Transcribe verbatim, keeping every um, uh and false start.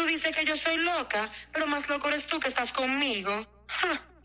dices que yo soy loca, pero más loco eres tú que estás conmigo. Ja.